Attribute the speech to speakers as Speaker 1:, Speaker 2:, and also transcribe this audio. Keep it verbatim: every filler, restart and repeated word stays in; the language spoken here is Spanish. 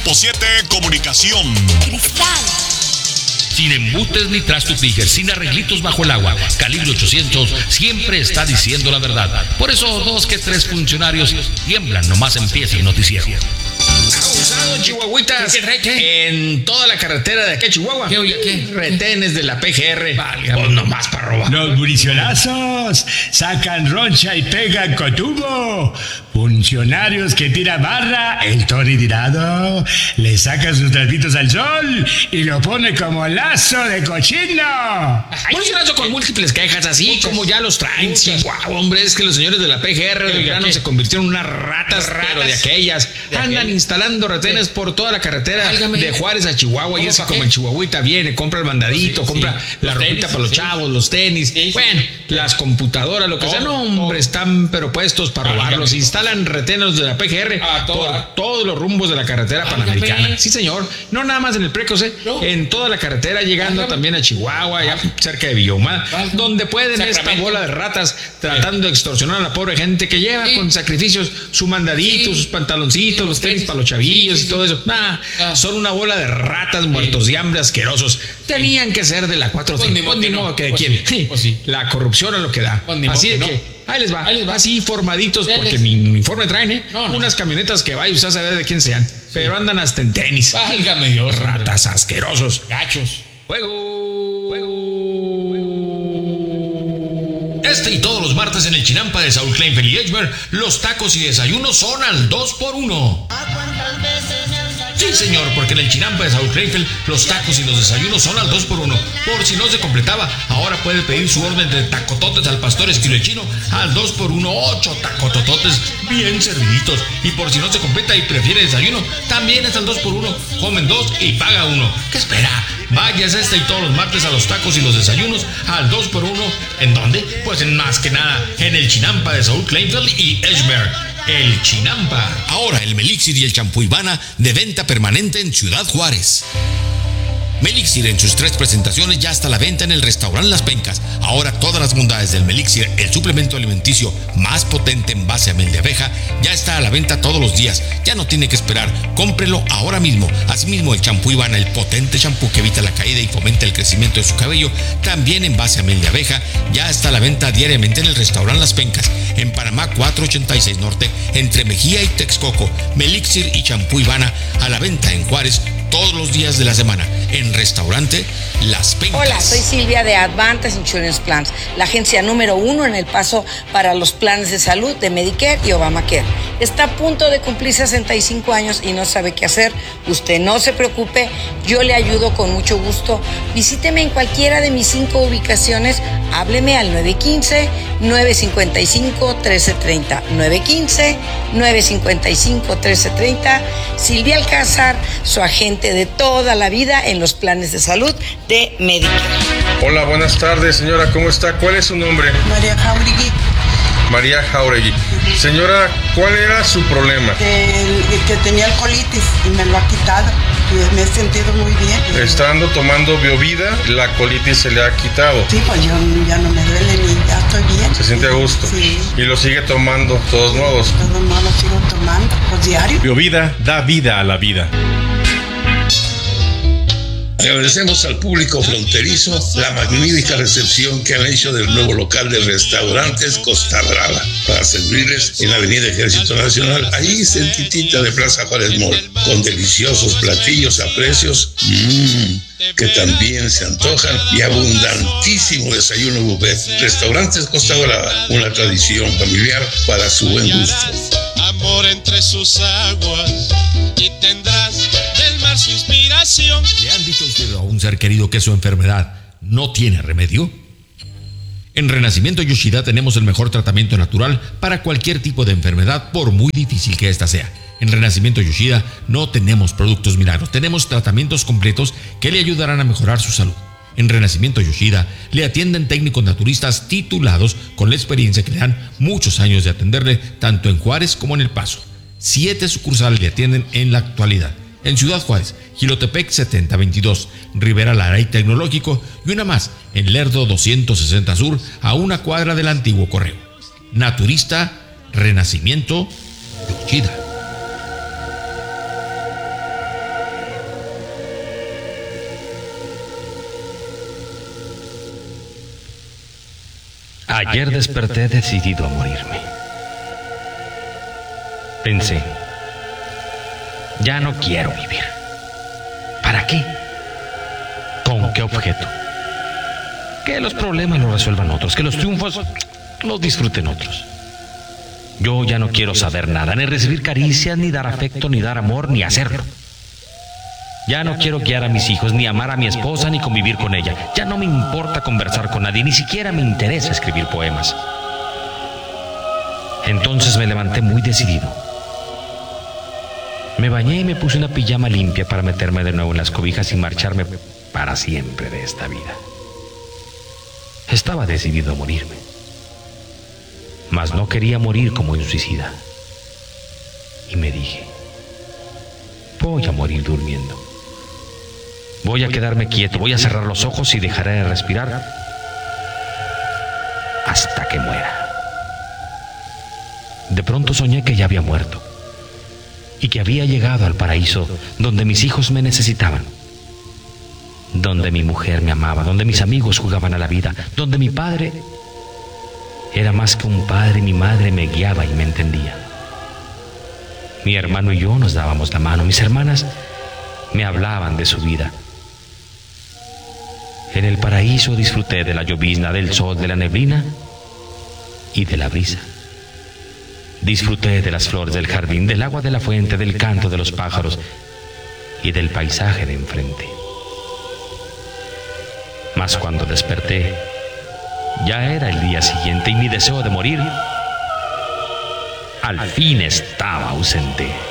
Speaker 1: siete Comunicación.
Speaker 2: Cristal.
Speaker 3: Sin embutes ni trasto Tiger, sin arreglitos bajo el agua. Calibre ochocientos siempre está diciendo la verdad. Por eso dos que tres funcionarios tiemblan nomás empieza el noticiero.
Speaker 4: Abusado, chihuahuitas, en toda la carretera de aquí a Chihuahua.
Speaker 3: ¿Qué, oye, qué?
Speaker 4: Retenes de la P G R.
Speaker 3: Vale,
Speaker 4: pues nomás para robar.
Speaker 5: Los muricionazos sacan roncha y pegan cotubo. Funcionarios que tiran barra, el Tony tirado, le sacan sus trapitos al sol y lo pone como lazo de cochino.
Speaker 4: Muricionazo con múltiples quejas, así muchas, como ya los traen. Wow, hombre, es que los señores de la P G R de grano se convirtieron en unas ratas, ratas pero de aquellas. De Andan aquel. instalando retenes ¿Qué? por toda la carretera Álgame. de Juárez a Chihuahua. Y es como el chihuahuita viene, compra el mandadito, sí, compra sí. la los ropita tenis, para los sí. chavos, los tenis, sí, bueno, sí. las computadoras, lo que todo, sea. No, hombre, todo. están pero puestos para Álgame. robarlos. Instalan retenes de la P G R ah, por ah. todos los rumbos de la carretera Álgame. panamericana. Sí, señor. No nada más en el Precos, ¿eh? No. En toda la carretera, llegando Álgame. también a Chihuahua, ya cerca de Villahumada, donde pueden esta bola de ratas tratando de extorsionar a la pobre gente que lleva sí. con sacrificios su mandadito, sí. sus pantaloncitos, los tenis para los chavillos sí, sí, y todo eso. Nah, ah. son una bola de ratas muertos sí. de hambre asquerosos. Tenían sí. que ser de la cuatro T. Pues ni modo que de quién. Sí. Pues sí. La corrupción es lo que da. Pues Así de que, que no. ahí les va, ahí les va. Así formaditos, sí, porque mi uniforme traen, ¿eh? No, no. Unas camionetas que vaya usted a saber de quién sean. Sí. Pero andan hasta en tenis.
Speaker 3: Válgame Dios.
Speaker 4: Ratas asquerosos.
Speaker 3: Gachos.
Speaker 4: Fuego. Fuego.
Speaker 3: Este y todos los martes en el Chinampa de Saúl Kleinfeld y Edgemer, los tacos y desayunos son al dos por uno. Sí, señor, porque en el Chinampa de Saúl Kleinfeld, los tacos y los desayunos son al dos por uno. Por si no se completaba, ahora puede pedir su orden de tacototes al pastor estilo chino al dos por uno, ocho tacotototes bien serviditos. Y por si no se completa y prefiere desayuno, también es al dos por uno. Comen dos y paga uno. ¿Qué espera? Vayas este y todos los martes a los tacos y los desayunos al dos por uno. ¿En dónde? Pues en más que nada, en el Chinampa de Saúl Kleinfeld y Edgemer. El Chinampa.
Speaker 6: Ahora el Melixir y el champú Ivana de venta permanente en Ciudad Juárez. Melixir en sus tres presentaciones ya está a la venta en el restaurante Las Pencas. Ahora todas las bondades del Melixir, el suplemento alimenticio más potente en base a miel de abeja, ya está a la venta todos los días. Ya no tiene que esperar, cómprelo ahora mismo. Asimismo el champú Ivana, el potente champú que evita la caída y fomenta el crecimiento de su cabello, también en base a miel de abeja, ya está a la venta diariamente en el restaurante Las Pencas, en Panamá cuatrocientos ochenta y seis Norte, entre Mejía y Texcoco. Melixir y champú Ivana a la venta en Juárez todos los días de la semana, en restaurante Las Pencas.
Speaker 2: Hola, soy Silvia de Advantage Insurance Plans, la agencia número uno en El Paso para los planes de salud de Medicare y Obamacare. Está a punto de cumplir sesenta y cinco años y no sabe qué hacer. Usted no se preocupe, yo le ayudo con mucho gusto. Visíteme en cualquiera de mis cinco ubicaciones. Hábleme al nueve uno cinco, nueve cinco cinco, uno tres tres cero. nueve uno cinco, nueve cinco cinco, uno tres tres cero. Silvia Alcázar, su agente de toda la vida en los planes de salud de Medicare.
Speaker 7: Hola, buenas tardes, señora, ¿cómo está? ¿Cuál es su nombre?
Speaker 8: María Jauregui.
Speaker 7: María Jauregui. Señora, ¿cuál era su problema?
Speaker 8: Que, que tenía el colitis y me lo ha quitado. Y me he sentido muy bien.
Speaker 7: Estando tomando Biovida, la colitis se le ha quitado.
Speaker 8: Sí, pues yo ya no me duele ni ya estoy bien.
Speaker 7: ¿Se siente a gusto?
Speaker 8: Sí.
Speaker 7: ¿Y lo sigue tomando, de todos modos?
Speaker 8: De todos modos sigo tomando, pues diario.
Speaker 9: Biovida da vida a la vida.
Speaker 10: Agradecemos al público fronterizo la magnífica recepción que han hecho del nuevo local de restaurantes Costa Brava para servirles en la Avenida Ejército Nacional, ahí cerquitita de Plaza Juárez Mall, con deliciosos platillos a precios mmm, que también se antojan y abundantísimo desayuno buffet. Restaurantes Costa Brava, una tradición familiar para su buen gusto.
Speaker 11: Amor entre sus aguas y tendrás del mar su inspiración.
Speaker 3: ¿Le han dicho a usted a un ser querido que su enfermedad no tiene remedio? En Renacimiento Yoshida tenemos el mejor tratamiento natural para cualquier tipo de enfermedad, por muy difícil que ésta sea. En Renacimiento Yoshida no tenemos productos milagros, tenemos tratamientos completos que le ayudarán a mejorar su salud. En Renacimiento Yoshida le atienden técnicos naturistas titulados con la experiencia que le dan muchos años de atenderle tanto en Juárez como en El Paso. Siete sucursales le atienden en la actualidad. En Ciudad Juárez, Jilotepec setenta veintidós, Rivera Lara y Tecnológico, y una más en Lerdo doscientos sesenta Sur, a una cuadra del antiguo correo. Naturista Renacimiento Yoshida.
Speaker 12: Ayer desperté decidido a morirme. Pensé, ya no quiero vivir. ¿Para qué? ¿Con qué objeto? Que los problemas los resuelvan otros, que los triunfos los disfruten otros. Yo ya no quiero saber nada, ni recibir caricias, ni dar afecto, ni dar amor, ni hacerlo. Ya no quiero guiar a mis hijos, ni amar a mi esposa, ni convivir con ella. Ya no me importa conversar con nadie, ni siquiera me interesa escribir poemas. Entonces me levanté muy decidido. Me bañé y me puse una pijama limpia para meterme de nuevo en las cobijas y marcharme para siempre de esta vida. Estaba decidido a morirme, mas no quería morir como un suicida. Y me dije, voy a morir durmiendo. Voy a quedarme quieto, voy a cerrar los ojos y dejaré de respirar hasta que muera. De pronto soñé que ya había muerto y que había llegado al paraíso donde mis hijos me necesitaban, donde mi mujer me amaba, donde mis amigos jugaban a la vida, donde mi padre era más que un padre y mi madre me guiaba y me entendía. Mi hermano y yo nos dábamos la mano, mis hermanas me hablaban de su vida. En el paraíso disfruté de la llovizna, del sol, de la neblina y de la brisa. Disfruté de las flores del jardín, del agua de la fuente, del canto de los pájaros y del paisaje de enfrente. Mas cuando desperté, ya era el día siguiente y mi deseo de morir al fin estaba ausente.